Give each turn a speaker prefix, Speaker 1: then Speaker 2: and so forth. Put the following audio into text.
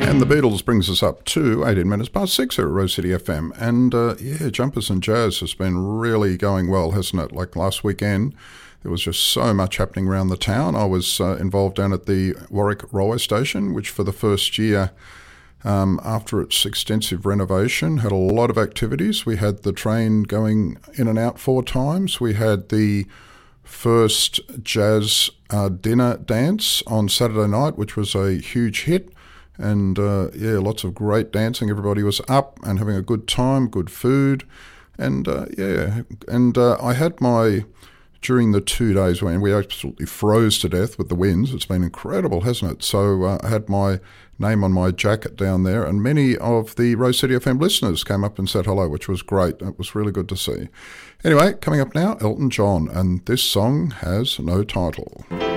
Speaker 1: And the Beatles brings us up to 18 minutes past 6 here at Rose City FM. And Jumpers and Jazz has been really going well, hasn't it? Like last weekend, there was just so much happening around the town. I was involved down at the Warwick Railway Station, which for the first year after its extensive renovation had a lot of activities. We had the train going in and out 4 times. We had the first jazz dinner dance on Saturday night, which was a huge hit. And lots of great dancing. Everybody was up and having a good time, good food. And I had during the 2 days when we absolutely froze to death with the winds, it's been incredible, hasn't it? So I had my name on my jacket down there, and many of the Rose City FM listeners came up and said hello, which was great. It was really good to see. Anyway, coming up now, Elton John, and this song has no title.